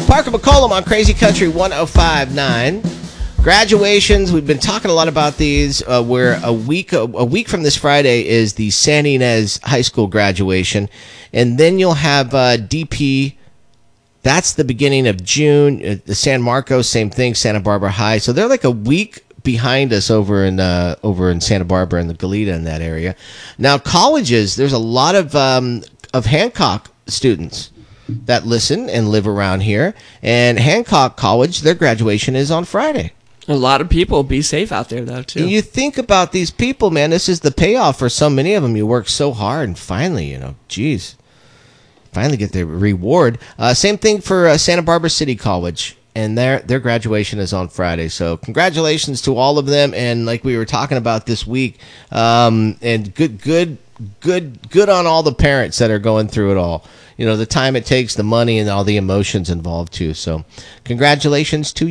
Parker McCollum on Crazy Country 105.9. Graduations, we've been talking a lot about these. Where a week from this Friday is the San Ynez High School graduation, and then you'll have DP. That's the beginning of June. The San Marcos, same thing. Santa Barbara High. So they're like a week behind us over in Santa Barbara and the Goleta in that area. Now colleges, there's a lot of Hancock students that listen and live around here, and Hancock College, their graduation is on Friday. A lot of people. Be safe out there, though, too. You think about these people, man. This is the payoff for so many of them. You work so hard, and finally, finally get their reward. Same thing for Santa Barbara City College, and their graduation is on Friday. So congratulations to all of them. And like we were talking about this week, and good on all the parents that are going through it all. The time it takes, the money, and all the emotions involved too. So congratulations to you.